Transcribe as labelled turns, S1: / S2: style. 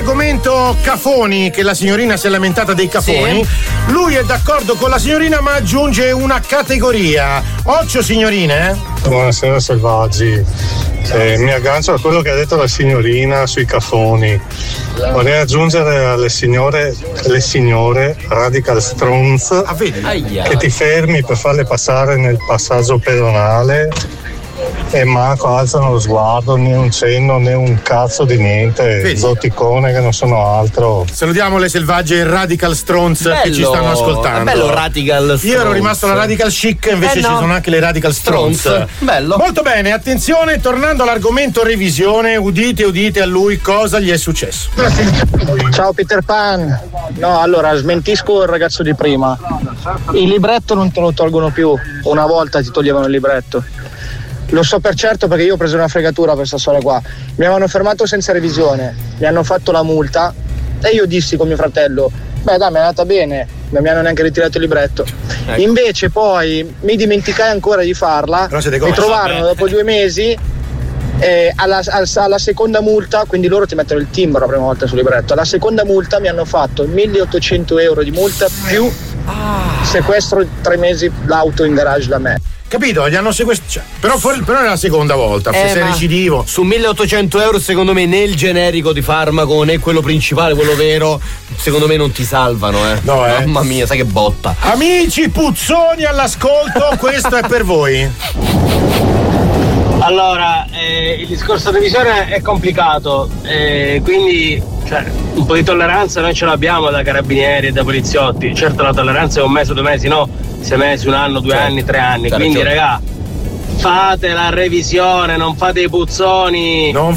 S1: l'argomento cafoni, che la signorina si è lamentata dei cafoni, lui è d'accordo con la signorina ma aggiunge una categoria. Occhio signorine.
S2: Buonasera selvaggi. Mi aggancio a quello che ha detto la signorina sui cafoni. Vorrei aggiungere alle signore radical stronz che ti fermi per farle passare nel passaggio pedonale e manco alzano lo sguardo, né un cenno né un cazzo di niente. Zotticone che non sono altro.
S1: Salutiamo le selvagge radical stronz che ci stanno ascoltando.
S3: Bello radical stronz.
S1: Io ero rimasto alla radical chic, invece ci sono anche le radical stronz.
S3: Bello.
S1: Molto bene, attenzione, tornando all'argomento revisione, udite a lui cosa gli è successo.
S4: Ciao Peter Pan. No, allora smentisco il ragazzo di prima. Il libretto non te lo tolgono più. Una volta ti toglievano il libretto. Lo so per certo perché io ho preso una fregatura per questa storia qua. Mi avevano fermato senza revisione, mi hanno fatto la multa e io dissi con mio fratello: beh dai, mi è andata bene, non mi hanno neanche ritirato il libretto. Invece poi mi dimenticai ancora di farla. Mi trovarono dopo 2 mesi alla seconda multa, quindi loro ti mettono il timbro la prima volta sul libretto. Alla seconda multa mi hanno fatto 1.800 euro di multa più sequestro 3 mesi l'auto in garage da me.
S1: Capito? Gli hanno sequestrato. Però è la seconda volta, se sei recidivo.
S3: Su 1.800 euro, secondo me, né il generico di farmaco né quello principale, quello vero, secondo me non ti salvano,
S1: No,
S3: Mamma mia, sai che botta.
S1: Amici puzzoni all'ascolto, questo è per voi.
S5: Allora, il discorso revisione è complicato, quindi un po' di tolleranza noi ce l'abbiamo da carabinieri e da poliziotti. Certo la tolleranza è 1 mese, 2 mesi, no, 6 mesi, 1 anno, 2 anni, 3 anni. Quindi raga, fate la revisione, non fate i puzzoni.